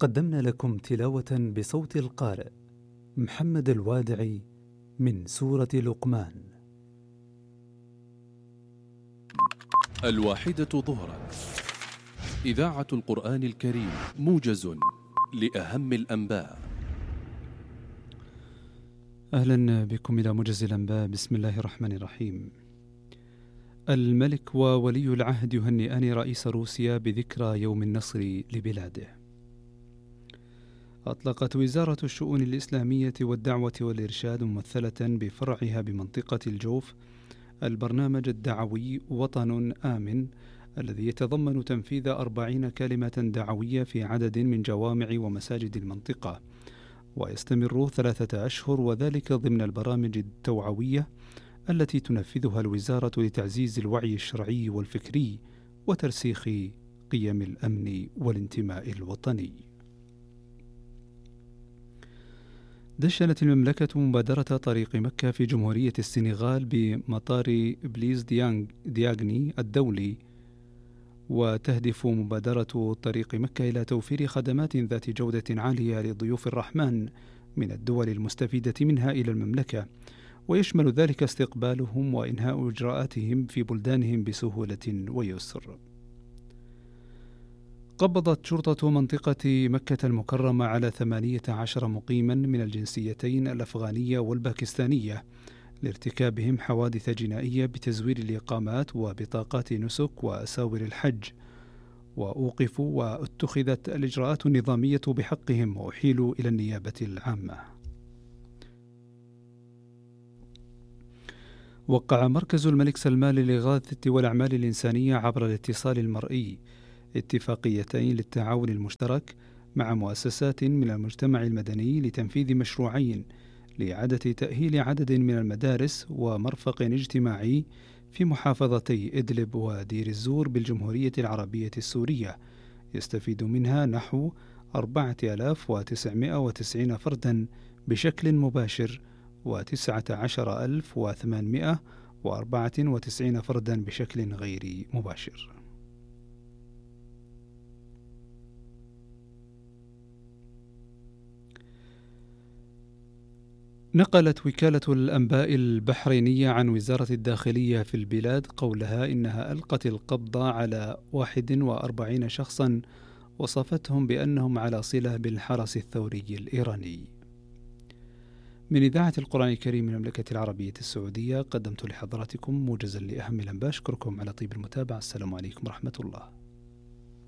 قدمنا لكم تلاوة بصوت القارئ محمد الوادعي من سورة لقمان. 1:00 إذاعة القرآن الكريم، موجز لأهم الأنباء. أهلا بكم إلى موجز الأنباء. بسم الله الرحمن الرحيم. الملك وولي العهد يهنئان رئيس روسيا بذكرى يوم النصر لبلاده. أطلقت وزارة الشؤون الإسلامية والدعوة والإرشاد ممثلة بفرعها بمنطقة الجوف البرنامج الدعوي وطن آمن، الذي يتضمن تنفيذ 40 كلمة دعوية في عدد من جوامع ومساجد المنطقة، ويستمر 3 أشهر، وذلك ضمن البرامج التوعوية التي تنفذها الوزارة لتعزيز الوعي الشرعي والفكري وترسيخ قيم الأمن والانتماء الوطني. دشنت المملكة مبادرة طريق مكة في جمهورية السنغال بمطار بليز دياغني الدولي، وتهدف مبادرة طريق مكة إلى توفير خدمات ذات جودة عالية لضيوف الرحمن من الدول المستفيدة منها إلى المملكة، ويشمل ذلك استقبالهم وإنهاء إجراءاتهم في بلدانهم بسهولة ويسر. قبضت شرطة منطقة مكة المكرمة على 18 مقيما من الجنسيتين الأفغانية والباكستانية لارتكابهم حوادث جنائية بتزوير الإقامات وبطاقات نسك وأساور الحج، وأوقفوا واتخذت الإجراءات النظامية بحقهم وأحيلوا إلى النيابة العامة. وقع مركز الملك سلمان للإغاثة والأعمال الإنسانية عبر الاتصال المرئي اتفاقيتين للتعاون المشترك مع مؤسسات من المجتمع المدني لتنفيذ مشروعين لإعادة تأهيل عدد من المدارس ومرفق اجتماعي في محافظتي إدلب ودير الزور بالجمهورية العربية السورية، يستفيد منها نحو 4990 فردا بشكل مباشر و19894 فردا بشكل غير مباشر. نقلت وكالة الأنباء البحرينية عن وزارة الداخلية في البلاد قولها إنها ألقت القبض على 41 شخصا وصفتهم بأنهم على صلة بالحرس الثوري الإيراني. من إذاعة القرآن الكريم من المملكة العربية السعودية قدمت لحضراتكم موجزا لأهم الأنباء. أشكركم على طيب المتابعة. السلام عليكم ورحمة الله.